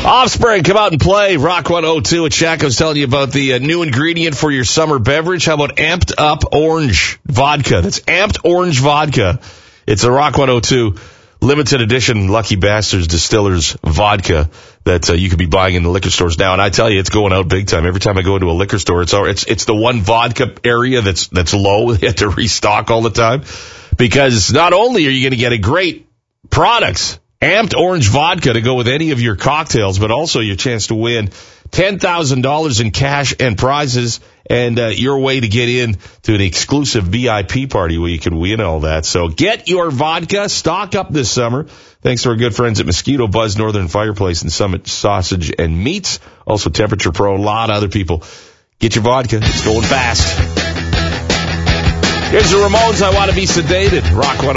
Offspring, come out and play. Rock 102 at Shaq. I was telling you about the new ingredient for your summer beverage. How about Amped Up Orange Vodka? That's Amped Orange Vodka. It's a Rock 102 limited edition Lucky Bastards Distillers vodka that you could be buying in the liquor stores now. And I tell you, it's going out big time. Every time I go into a liquor store, it's the one vodka area that's low. They have to restock all the time because not only are you going to get a great products, Amped Orange Vodka to go with any of your cocktails, but also your chance to win $10,000 in cash and prizes and your way to get in to an exclusive VIP party where you can win all that. So get your vodka, stock up this summer. Thanks to our good friends at Mosquito Buzz, Northern Fireplace, and Summit Sausage and Meats. Also Temperature Pro, a lot of other people. Get your vodka. It's going fast. Here's the Ramones, I Want to Be Sedated. Rock 102.